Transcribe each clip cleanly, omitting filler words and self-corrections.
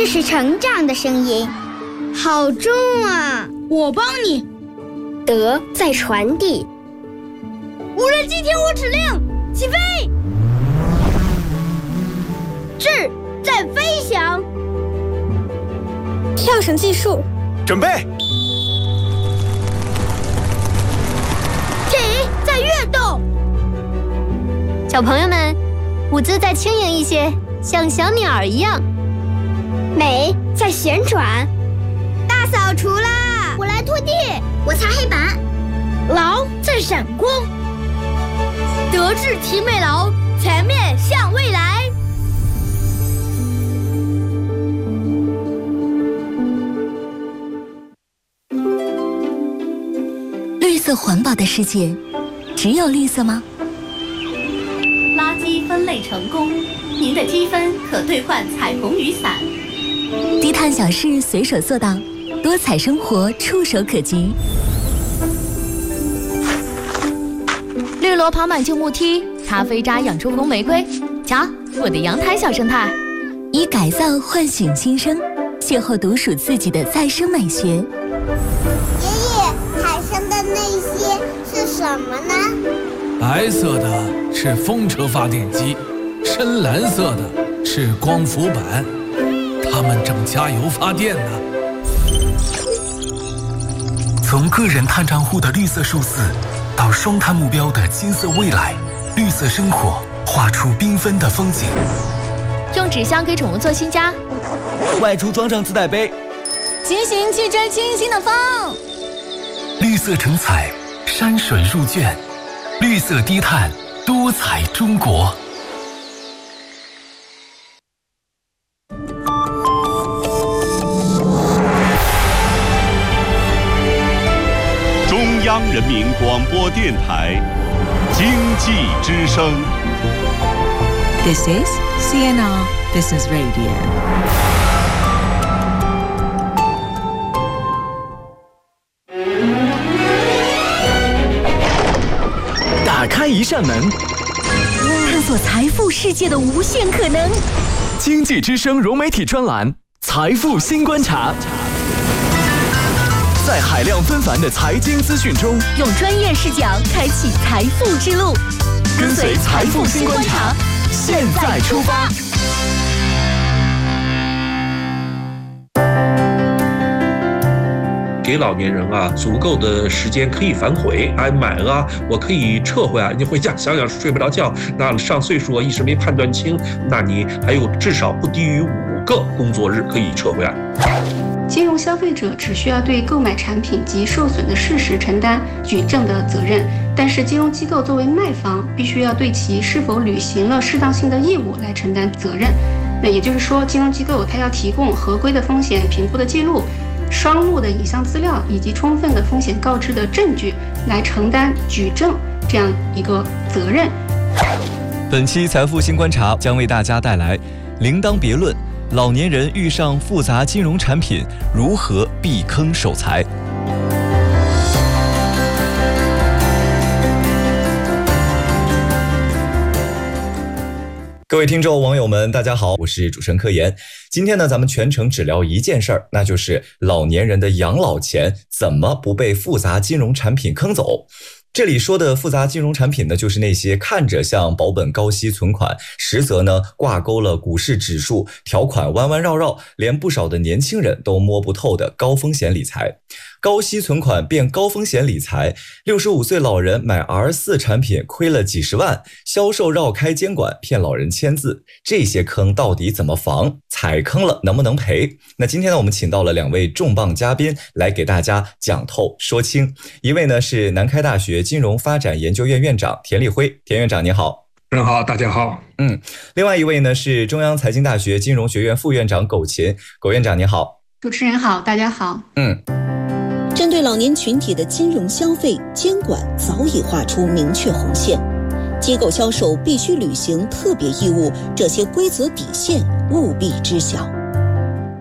这是成长的声音，好重啊！ 我帮你。 德在传递。 无人机听我指令，起飞！智在飞翔。 跳绳技术， 准备。 体在跃动。 小朋友们，舞姿再轻盈一些，像小鸟儿一样。 美在旋转。 大扫除啦！ 我来拖地， 我擦黑板。 劳在闪光。德智体美劳，全面向未来。 绿色环保的世界，只有绿色吗？ 垃圾分类成功，您的积分可兑换彩虹雨伞。 低碳小事随手做到，多彩生活触手可及。 绿萝跑满旧木梯，咖啡渣养出红玫瑰。瞧，我的阳台小生态。 以改造唤醒新生，邂逅独属自己的再生美学。 爷爷，海上的那些是什么呢？ 白色的是风车发电机，深蓝色的是光伏板，它们正加油发电呢。 从个人碳账户的绿色数字，到双碳目标的金色未来，绿色生活画出缤纷的风景。 用纸箱给宠物做新家， 外出装上自带杯， 骑行去追清新的风。 绿色成彩，山水入卷，绿色低碳，多彩中国。 中央人民广播电台经济之声。 This is CNR Business Radio。 打开一扇门， 探索财富世界的无限可能。 经济之声融媒体专栏《财富新观察》。在海量纷繁的财经资讯中， 用专业视角开启财富之路。 跟随财富新观察，现在出发。 给老年人啊足够的时间可以反悔，买了我可以撤回来，你回家想想睡不着觉，那上岁数一时没判断清，那你还有至少不低于5个工作日可以撤回来。 金融消费者只需要对购买产品及受损的事实承担举证的责任，但是金融机构作为卖方，必须要对其是否履行了适当性的业务来承担责任。那也就是说，金融机构它要提供合规的风险评估的记录、双录的影像资料以及充分的风险告知的证据，来承担举证这样一个责任。 本期财富新观察将为大家带来铃铛别论，老年人遇上复杂金融产品如何避坑守财。 各位听众网友们大家好，我是主持人柯岩。今天呢咱们全程只聊一件事儿，那就是老年人的养老钱怎么不被复杂金融产品坑走。这里说的复杂金融产品呢，就是那些看着像保本高息存款，实则呢挂钩了股市指数，条款弯弯绕绕，连不少的年轻人都摸不透的高风险理财。高息存款变高风险理财，65岁老人买 R4 产品亏了几十万，销售绕开监管骗老人签字，这些坑到底怎么防？踩坑了能不能赔？那今天呢我们请到了2位重磅嘉宾来给大家讲透说清。一位呢是南开大学金融发展研究院院长田立辉，田院长你好。 好，大家好。 另外一位呢是中央财经大学金融学院副院长苟琴，苟院长你好。 主持人好，大家好。 针对老年群体的金融消费，监管早已画出明确红线，机构销售必须履行特别义务，这些规则底线务必知晓。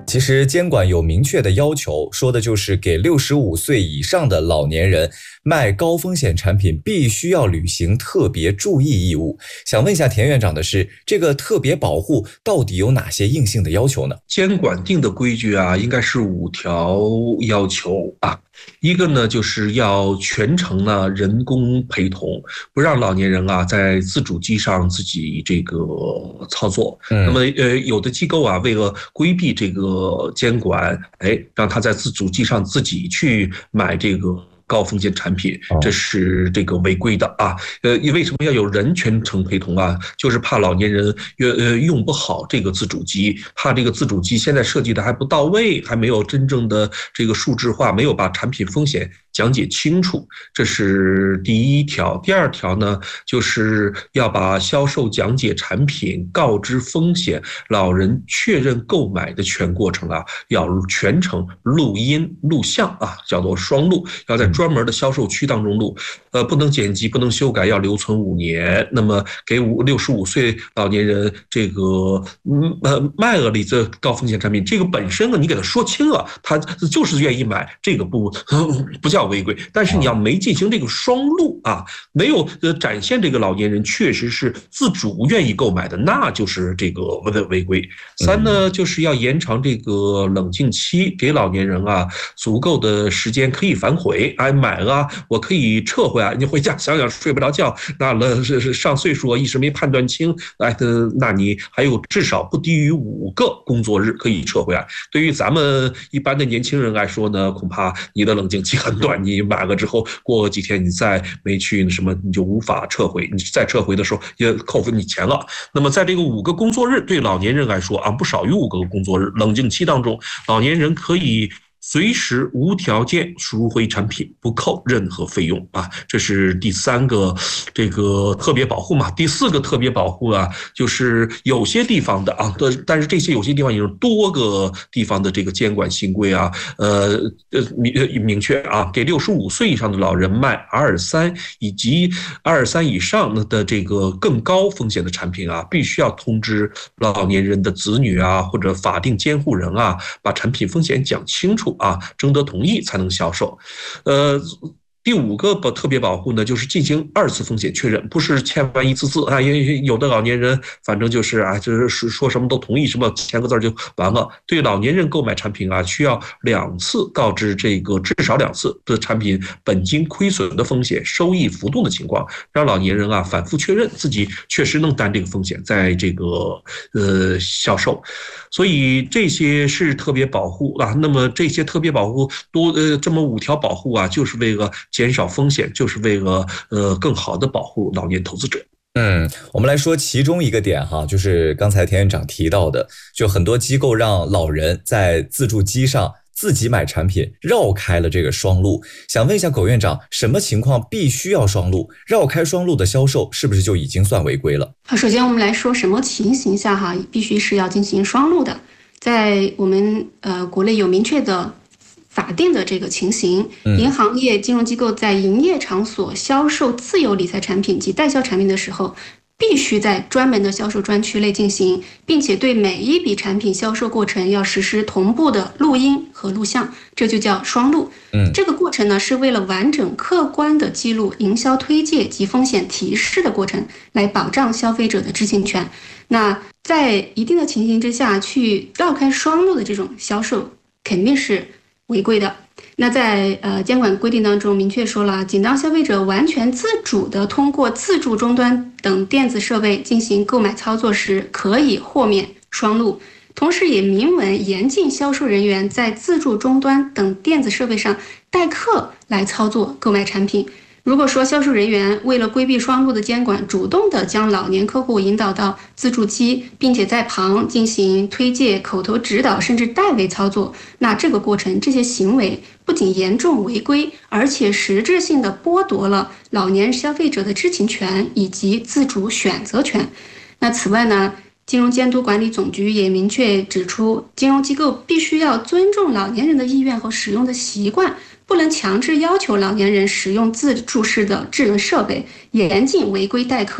其实监管有明确的要求，说的就是给65岁以上的老年人卖高风险产品必须要履行特别注意义务。想问一下田院长的是，这个特别保护到底有哪些硬性的要求呢？ 监管定的规矩啊，应该是5条要求啊。一个呢，就是要全程呢人工陪同，不让老年人啊在自主机上自己这个操作。那么有的机构啊，为了规避这个监管，让他在自主机上自己去买这个高风险产品，这是这个违规的啊。为什么要有人全程陪同啊？就是怕老年人用不好这个自主机，怕这个自主机现在设计的还不到位，还没有真正的这个数字化，没有把产品风险讲解清楚，这是第一条。第二条呢，就是要把销售讲解产品、告知风险、老人确认购买的全过程啊，要全程录音录像啊，叫做双录，要在专门的销售区当中录，不能剪辑，不能修改，要留存5年。那么给65岁老年人这个卖了你这高风险产品，这个本身呢，你给他说清了，他就是愿意买，这个不叫违规。但是你要没进行这个双录啊，没有展现这个老年人确实是自主愿意购买的，那就是这个违规。3呢，就是要延长这个冷静期，给老年人啊足够的时间可以反悔。买了我可以撤回来，你回家想想睡不着觉，那上岁数一时没判断清，那你还有至少不低于5个工作日可以撤回来。对于咱们一般的年轻人来说呢，恐怕你的冷静期很短，你买了之后过几天你再没去什么，你就无法撤回，你再撤回的时候也扣分你钱了。那么在这个5个工作日对老年人来说啊，不少于5个工作日冷静期当中，老年人可以随时无条件赎回产品，不扣任何费用啊，这是第3个这个特别保护嘛。第4个特别保护啊，就是有些地方的啊，但是这些有些地方也有多个地方的这个监管新规啊，明确啊，给65岁以上的老人卖阿尔三以及阿尔三以上的这个更高风险的产品啊，必须要通知老年人的子女啊或者法定监护人啊，把产品风险讲清楚啊，征得同意才能销售。第5个特别保护呢，就是进行2次风险确认，不是签完1次字啊，有的老年人反正就是啊，就是说什么都同意，什么签个字就完了。对老年人购买产品啊，需要2次告知这个至少2次的产品本金亏损的风险、收益浮动的情况，让老年人啊反复确认自己确实能担这个风险，在这个销售。所以这些是特别保护啊。那么这些特别保护这么5条保护啊，就是为了减少风险，就是为了更好的保护老年投资者。 我们来说其中一个点哈，就是刚才田院长提到的，就很多机构让老人在自助机上自己买产品，绕开了这个双录。想问一下苟院长，什么情况必须要双录？绕开双录的销售是不是就已经算违规了？ 好，首先我们来说什么情形下哈必须是要进行双录的。在我们国内有明确的法定的这个情形，银行业金融机构在营业场所销售自有理财产品及代销产品的时候，必须在专门的销售专区内进行，并且对每一笔产品销售过程要实施同步的录音和录像，这就叫双录。这个过程呢，是为了完整客观的记录营销推介及风险提示的过程，来保障消费者的知情权。那在一定的情形之下，去绕开双录的这种销售肯定是违规的。那在监管规定当中明确说了，仅当消费者完全自主的通过自助终端等电子设备进行购买操作时，可以豁免双录。同时也明文严禁销售人员在自助终端等电子设备上代客来操作购买产品。如果说销售人员为了规避双录的监管，主动的将老年客户引导到自助机，并且在旁进行推介、口头指导，甚至代为操作，那这个过程、这些行为不仅严重违规，而且实质性的剥夺了老年消费者的知情权以及自主选择权。那此外呢，金融监督管理总局也明确指出，金融机构必须要尊重老年人的意愿和使用的习惯，不能强制要求老年人使用自助式的智能设备，严禁违规代客的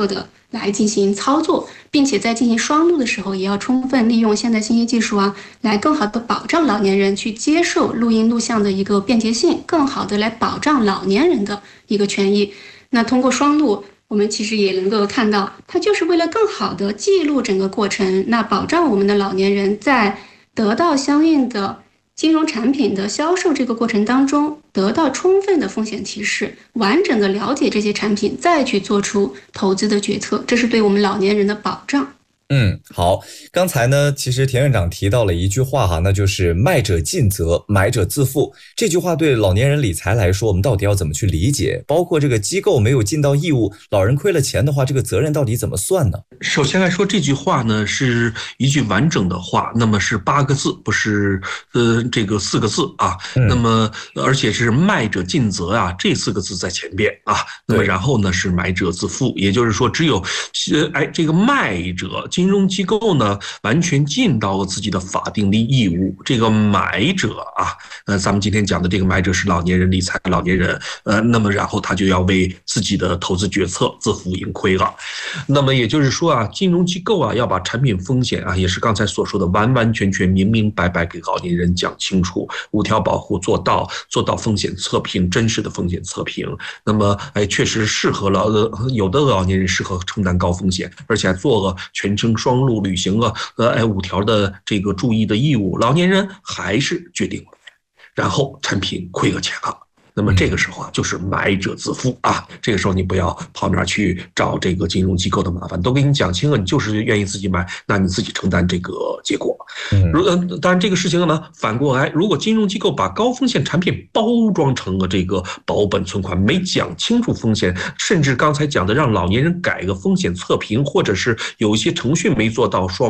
来进行操作，并且在进行双录的时候，也要充分利用现代信息技术来更好的保障老年人去接受录音录像的一个便捷性，更好的来保障老年人的一个权益。那通过双录，我们其实也能够看到，它就是为了更好的记录整个过程，那保障我们的老年人在得到相应的金融产品的销售这个过程当中，得到充分的风险提示，完整的了解这些产品，再去做出投资的决策，这是对我们老年人的保障。 好，刚才呢，其实田院长提到了一句话哈，那就是卖者尽责，买者自负。这句话对老年人理财来说，我们到底要怎么去理解？包括这个机构没有尽到义务，老人亏了钱的话，这个责任到底怎么算呢？ 首先来说，这句话呢是一句完整的话，那么是8个字，不是这个4个字啊。那么而且是卖者尽责啊，这4个字在前边啊。那么然后呢是买者自负，也就是说只有这个卖者金融机构呢完全尽到了自己的法定的义务，这个买者啊，咱们今天讲的这个买者是老年人，理财老年人，那么然后他就要为自己的投资决策自负盈亏了。那么也就是说啊，金融机构啊要把产品风险啊，也是刚才所说的完完全全明明白白给老年人讲清楚，5条保护做到风险测评，真实的风险测评。那么确实适合有的老年人适合承担高风险，而且还做了全程双录，履行了5条的这个注意的义务，老年人还是决定了，然后产品亏了钱了。那么这个时候啊，就是买者自负啊。这个时候你不要跑那儿去找这个金融机构的麻烦，都给你讲清了，你就是愿意自己买，那你自己承担这个结果。当然这个事情呢，反过来，如果金融机构把高风险产品包装成了这个保本存款，没讲清楚风险，甚至刚才讲的让老年人改个风险测评，或者是有一些程序没做到双